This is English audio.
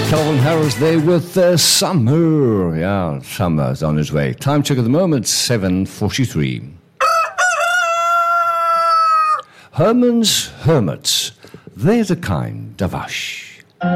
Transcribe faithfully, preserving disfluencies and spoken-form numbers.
Calvin Harris there with uh, Summer. Yeah, summer's on its way. Time check at the moment, seven forty-three. Herman's Hermits. They're the kind of Ash.